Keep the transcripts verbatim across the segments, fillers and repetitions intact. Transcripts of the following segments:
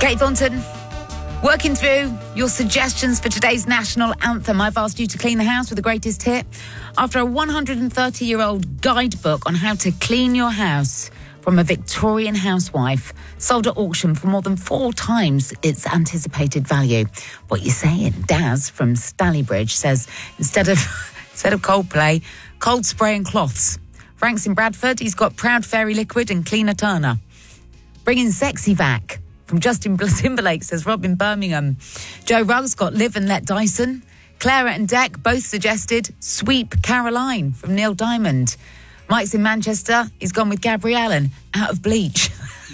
Kate Thornton, working through your suggestions for today's national anthem. I've asked you to clean the house with the greatest hit. After a one hundred thirty-year-old guidebook on how to clean your house from a Victorian housewife sold at auction for more than four times its anticipated value. What you saying? Daz from Stallybridge says instead of instead of Coldplay, cold spray and cloths. Frank's in Bradford. He's got Proud Fairy Liquid and Cleaner Turner. Bringing Sexy Vac from Justin Timberlake, says Rob in Birmingham. Joe Ruggs got Live and Let Dyson. Clara and Deck both suggested Sweep Caroline from Neil Diamond. Mike's in Manchester. He's gone with Gabrielle and Out of Bleach.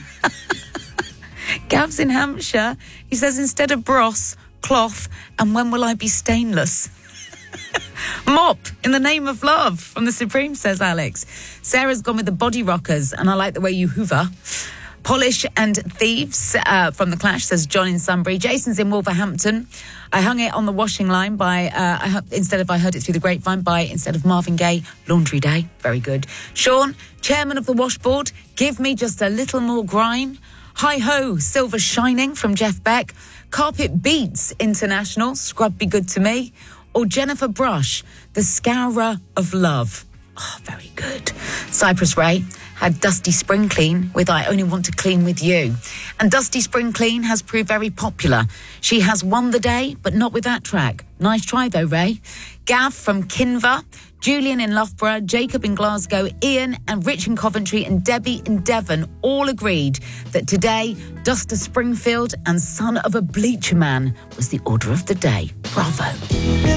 Gav's in Hampshire. He says instead of Bros, cloth, and When Will I Be Stainless? Mop in the Name of Love from The Supreme, says Alex. Sarah's gone with the Body Rockers and I Like the Way You Hoover. Polish and Thieves uh, from The Clash, says John in Sunbury. Jason's in Wolverhampton. I hung it on the washing line by, uh, I, instead of I heard it through the grapevine, by, instead of Marvin Gaye, Laundry Day. Very good. Sean, chairman of the washboard, give me just a little more grime. Hi-ho, Silver Shining from Jeff Beck. Carpet Beats International, Scrub Be Good to Me. Or Jennifer Brush, The Scourer of Love. Oh, very good. Cypress Ray had Dusty Spring Clean with I Only Want to Clean With You. And Dusty Spring Clean has proved very popular. She has won the day, but not with that track. Nice try, though, Ray. Gav from Kinver, Julian in Loughborough, Jacob in Glasgow, Ian and Rich in Coventry and Debbie in Devon all agreed that today, Duster Springfield and Son of a Bleacher Man was the order of the day. Bravo.